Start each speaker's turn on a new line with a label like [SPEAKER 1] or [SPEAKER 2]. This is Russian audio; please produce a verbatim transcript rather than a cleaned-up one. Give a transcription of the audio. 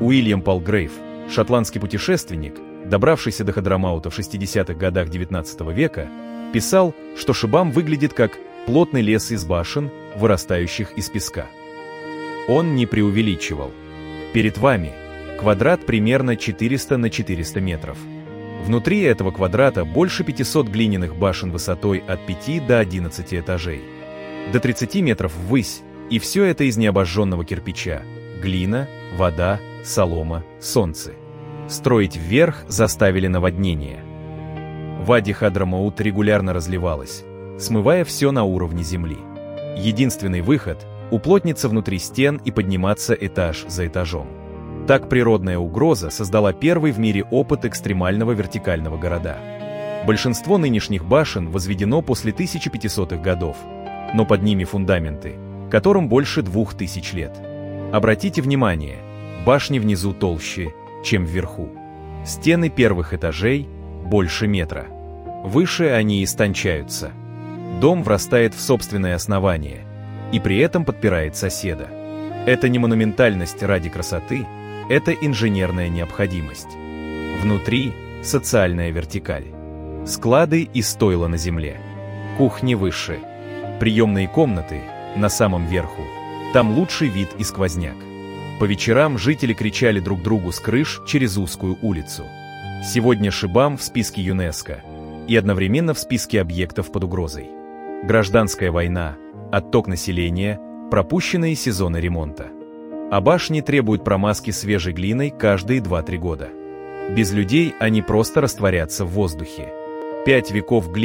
[SPEAKER 1] Уильям Палгрейв, шотландский путешественник, добравшийся до Хадрамаута в шестидесятых годах девятнадцатого века, писал, что Шибам выглядит как плотный лес из башен, вырастающих из песка. Он не преувеличивал. Перед вами квадрат примерно четыреста на четыреста метров. Внутри этого квадрата больше пятисот глиняных башен высотой от пяти до одиннадцати этажей. До тридцати метров ввысь, и все это из необожженного кирпича. Глина, вода, солома, солнце. Строить вверх заставили наводнение. Вади Хадрамаут регулярно разливалась, смывая все на уровне земли. Единственный выход – уплотниться внутри стен и подниматься этаж за этажом. Так природная угроза создала первый в мире опыт экстремального вертикального города. Большинство нынешних башен возведено после тысяча пятисотых годов, но под ними фундаменты, которым больше двух тысяч лет. Обратите внимание, башни внизу толще, чем вверху. Стены первых этажей больше метра. Выше они истончаются. Дом врастает в собственное основание и при этом подпирает соседа. Это не монументальность ради красоты, это инженерная необходимость. Внутри социальная вертикаль. Склады и стойла на земле. Кухни выше. Приемные комнаты на самом верху. Там лучший вид и сквозняк. По вечерам жители кричали друг другу с крыш через узкую улицу. Сегодня Шибам в списке ЮНЕСКО и одновременно в списке объектов под угрозой. Гражданская война, отток населения, пропущенные сезоны ремонта. А башни требуют промазки свежей глиной каждые два-три года. Без людей они просто растворятся в воздухе. Пять веков глины